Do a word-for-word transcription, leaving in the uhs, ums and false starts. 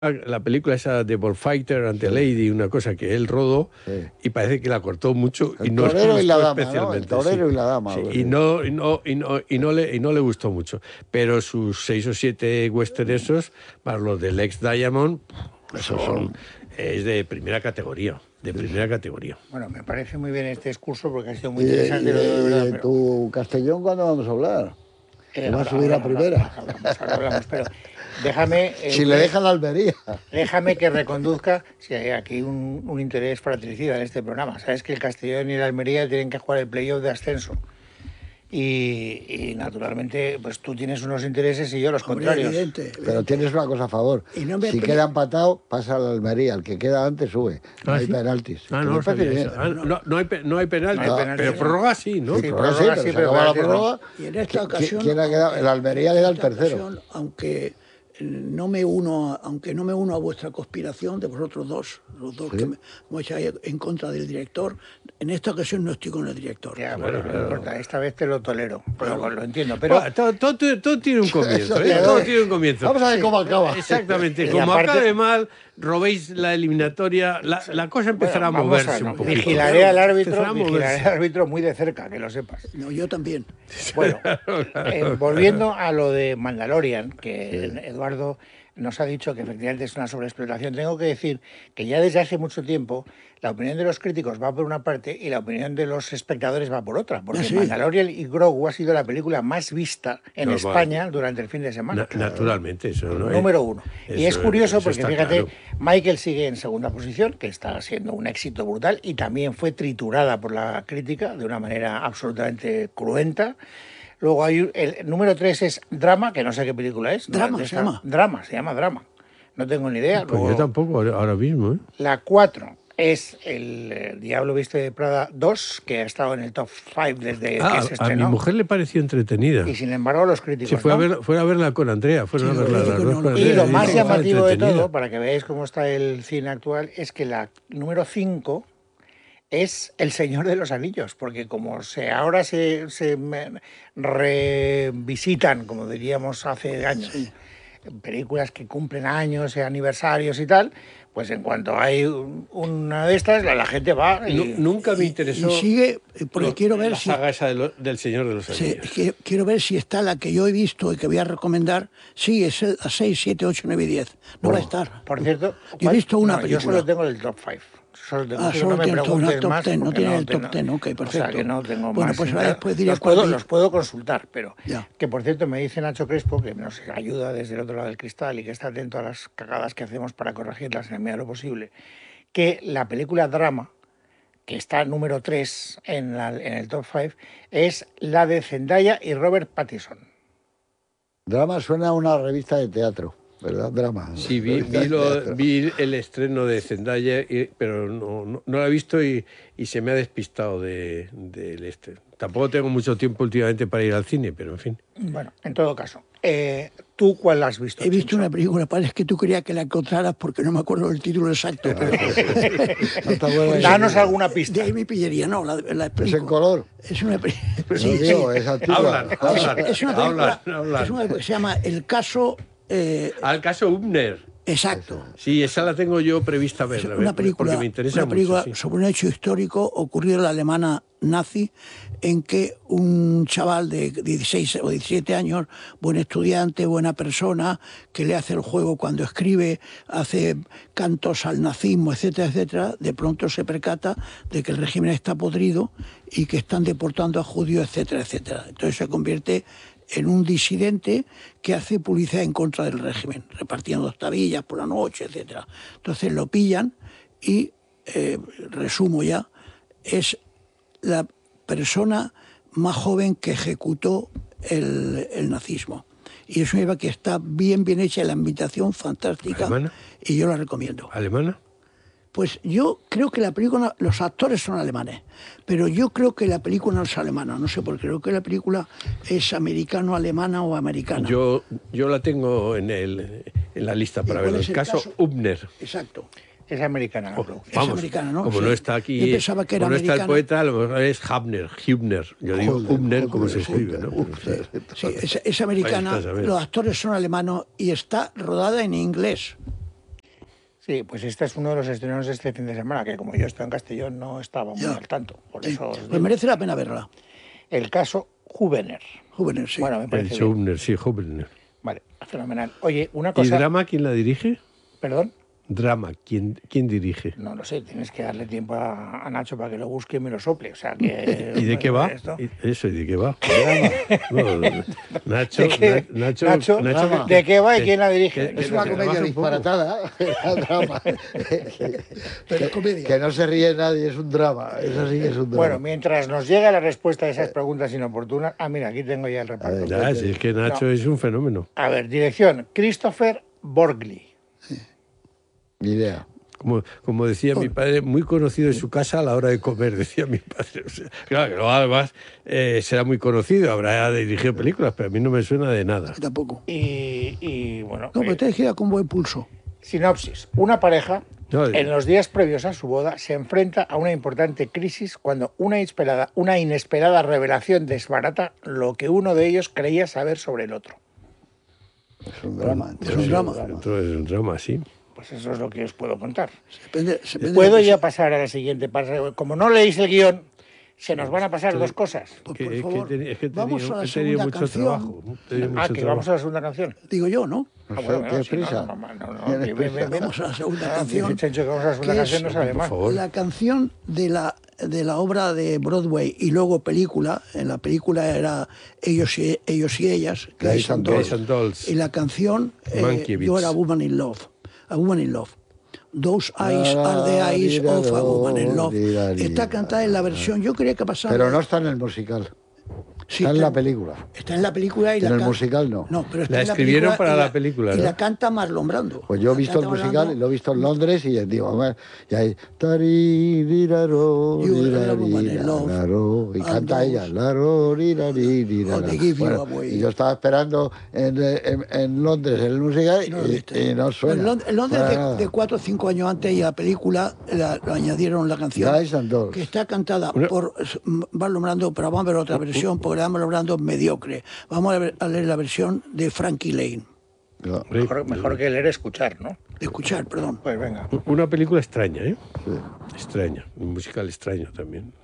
la película esa de Bullfighter ante sí. Lady, una cosa que él rodó sí. y parece que la cortó mucho el y no torero le y la gustó dama, especialmente. ¿no? El torero sí. y la dama. Sí. Y, no, y, no, y, no, y, no le, y no le gustó mucho. Pero sus seis o siete western esos, para los del ex Diamond, esos son, es de primera categoría. De primera categoría. Bueno, me parece muy bien este discurso porque ha sido muy y, interesante. Y, lo de verdad, y pero... tu Castellón, ¿cuándo vamos a hablar? Eh, ¿Va a subir a primera? Ahora hablamos, ahora hablamos, pero déjame... Eh, si le dejan la Almería. Déjame que reconduzca, si hay aquí un, un interés fratricida en este programa. Sabes que el Castellón y la Almería tienen que jugar el playoff de ascenso. Y, y naturalmente, pues tú tienes unos intereses y yo los Hombre, contrarios. Evidente, evidente. Pero tienes una cosa a favor. Y no me si queda empatado, pasa a la Almería. El que queda antes sube. No ¿Ah, hay sí? penaltis. Ah, no, ah, no, no, hay, no hay penaltis. No, penaltis pero prórroga sí, ¿no? Sí, prórroga sí, pero sí, se pero acaba la prórroga. Y en esta ocasión... ¿Quién ha quedado? El Almería queda el tercero. Ocasión, aunque... no me uno, aunque no me uno a vuestra conspiración de vosotros dos, los dos ¿sí? que me, me echáis en contra del director, en esta ocasión no estoy con el director. Ya, bueno, no importa, esta vez te lo tolero, pero bueno, lo entiendo. Pero bueno, todo, todo, todo tiene un comienzo, ¿eh? Todo tiene un comienzo. Vamos a ver cómo acaba. Exactamente, como aparte, acabe mal, robéis la eliminatoria, la, la cosa empezará bueno, a moverse a, no, un poco. Vigilaré al árbitro, vigilaré al árbitro muy de cerca, que lo sepas. No, yo también. Bueno, eh, volviendo a lo de Mandalorian, que sí. Eduardo nos ha dicho que efectivamente es una sobreexplotación. Tengo que decir que ya desde hace mucho tiempo la opinión de los críticos va por una parte y la opinión de los espectadores va por otra, porque sí. Mandalorian y Grogu ha sido la película más vista en no, España bueno. durante el fin de semana. Na naturalmente, eso no es. Número uno. Eso, y es curioso porque, fíjate, claro. Michael sigue en segunda posición, que está siendo un éxito brutal y también fue triturada por la crítica de una manera absolutamente cruenta. Luego hay el número tres es Drama, que no sé qué película es. Drama ¿no? se llama. Drama, se llama Drama. No tengo ni idea. Pues Luego, yo tampoco ahora mismo. ¿eh? La cuatro es el, el Diablo Viste de Prada dos, que ha estado en el top cinco desde ah, que se estrenó. A mi mujer le pareció entretenida. Y sin embargo los críticos sí, fue, ¿no? a ver, fue a verla con Andrea. Fueron sí, a verla las dos con Andrea. Y lo más llamativo de todo, para que veáis cómo está el cine actual, es que la número cinco... es El Señor de los Anillos, porque como se ahora se, se revisitan, como diríamos hace años, sí. películas que cumplen años, aniversarios y tal, pues en cuanto hay una de estas, la, la gente va y... No, nunca me interesó... Y, y sigue, porque no, quiero ver la si... saga esa de lo, del Señor de los Anillos. Sí, quiero ver si está la que yo he visto y que voy a recomendar. Sí, es a seis, siete, ocho, nueve y diez. No oh. va a estar. Por cierto... Yo he visto una no, película. Yo solo tengo el top cinco. Solo tengo, ah, solo no me preguntes top más. ten, no tiene no el top tengo, ten, ok, perfecto. O sea, que no tengo bueno, más. pues ahora después diré los, puedo, los puedo consultar, pero ya. Que por cierto me dice Nacho Crespo, que nos ayuda desde el otro lado del cristal y que está atento a las cagadas que hacemos para corregirlas en la medida de lo posible, que la película Drama, que está número tres en, la, en el top cinco, es la de Zendaya y Robert Pattinson. Drama suena a una revista de teatro. ¿Verdad? Drama. Sí, vi, vi, lo, vi el estreno de Zendaya, y, pero no, no, no la he visto y, y se me ha despistado del de, de este. Tampoco tengo mucho tiempo últimamente para ir al cine, pero en fin. Bueno, en todo caso, eh, ¿tú cuál has visto? He visto Chincho? Una película, parece que tú querías que la encontraras porque no me acuerdo del título exacto. Pero... no Danos alguna pista. De ahí me pillería, no, la, la explico. ¿Es en color? Es una película... Sí, sí. Es hablan, hablan, es, es una película hablan, hablan. Es una película que se llama El caso... Eh, Al caso Hübner. Exacto. Sí, esa la tengo yo prevista ver. Una película, porque me interesa una película mucho, sí. sobre un hecho histórico ocurrido en la Alemania nazi, en que un chaval de dieciséis o diecisiete años, buen estudiante, buena persona, que le hace el juego cuando escribe, hace cantos al nazismo, etcétera, etcétera, de pronto se percata de que el régimen está podrido y que están deportando a judíos, etcétera, etcétera. Entonces se convierte en un disidente que hace publicidad en contra del régimen, repartiendo tabillas por la noche, etcétera. Entonces lo pillan y, eh, resumo ya, es la persona más joven que ejecutó el, el nazismo. Y es una película que está bien, bien hecha, la invitación fantástica. ¿Alemana? Y yo la recomiendo. ¿Alemana? Pues yo creo que la película, los actores son alemanes, pero yo creo que la película no es alemana, no sé por qué, creo que la película es americano-alemana o americana. Yo, yo la tengo en, el, en la lista para ver el, el caso, caso Hübner. Exacto. Es americana, ¿no? Oh, vamos, es americana, ¿no? Como sí. no está aquí, yo pensaba que era como no está americana. el poeta, a lo mejor es Hübner, Hübner. Yo digo Hübner como se escribe, ¿no? Sí, sí es, es americana, los actores son alemanos y está rodada en inglés. Sí, pues este es uno de los estrenos de este fin de semana, que como yo estoy en Castellón no estaba muy Ya. al tanto. Por Sí. eso Pues merece la pena verla. el caso Hubener. Jóvenes, sí. Bueno, me El parece bien. Schaubner, sí, Schaubner. Vale, fenomenal. Oye, una ¿Y cosa... drama quién la dirige? ¿Perdón? Drama, ¿quién, quién dirige? No lo sé, tienes que darle tiempo a, a Nacho para que lo busque y me lo sople. O sea que... ¿Y de qué va? esto- ¿Y- Eso, ¿y de qué va? No, Nacho, ¿De qué? Na- Nacho, Nacho, Nacho, ¿de qué va y que- quién la dirige? que- Es que una se comedia rebaje un poco. disparatada, era drama. Pero es comedia. Que no se ríe nadie, es un drama. Eso sí que es un drama. Bueno, mientras nos llega la respuesta a esas preguntas inoportunas... Ah, mira, aquí tengo ya el reparto. Ya, si es que Nacho No. es un fenómeno. A ver, dirección, Christopher Borgli. Ni idea. Como, como decía mi padre, muy conocido en su casa a la hora de comer, decía mi padre. O sea, claro, que luego además eh, será muy conocido, habrá dirigido películas, pero a mí no me suena de nada. Tampoco. Y, y, bueno, No, pero eh, te gira con buen pulso. sinopsis. Una pareja, No, en los días previos a su boda, se enfrenta a una importante crisis cuando una inesperada, una inesperada revelación desbarata lo que uno de ellos creía saber sobre el otro. Es un drama. Es un drama. Entonces es un drama, sí. Pues eso es lo que os puedo contar. Depende- depende ¿Puedo de- ya pasar a la siguiente parte? Como no leéis el guión, se nos van a pasar dos cosas. Pues, Que- por es que favor, teni- es que he vamos tenido- a la he tenido segunda mucho canción. trabajo. he tenido Ah, mucho que trabajo. vamos a la segunda canción. Digo yo, ¿no? No Ah, sé, bueno, ¿tienes si no, prisa? no, no, no, no, ¿Tienes que ven, ven, ven. Vamos a la segunda Ah, canción. dice Chencho que vamos a la segunda que canción, es- no sabe por más. favor. La canción de la, de la obra de Broadway y luego película, en la película era Ellos y, ellos y ellas, Guys and Dolls. Guys and Dolls. y la canción eh, Mankiewicz. Yo era a Woman in Love, a Woman in Love. Those eyes are the eyes of a woman in love. Está cantada en la versión, yo creía que pasaba. Pero no está en el musical. Sí, Está en la película. Está en la película y En la el can- musical no. No, pero está La en la escribieron película para y la película, Y ¿no? la canta Marlon Brando. Pues yo he La visto el canta musical, Brando. lo he visto en Londres y digo, hombre, y ahí tari, riraro, You rirari, are a woman in love. raro, y And canta those- ella, laro, rirari, rirara. Oh, they give you Bueno, away. y yo estaba esperando en, en, en Londres el musical Y no lo y, viste. y no suena. En Lond- en Londres, para de, nada. de cuatro o cinco años antes, y la película la, lo añadieron la canción. Guys and Dolls. Que está cantada Una- por Marlon Brando, pero vamos a ver otra versión, porque Marlon Brando es mediocre. Vamos a, ver- a leer la versión de Frankie Lane. No, Mejor, mejor que leer, escuchar, ¿no? De escuchar, perdón. Pues venga. Una película extraña, ¿eh? Extraña, un musical extraño también.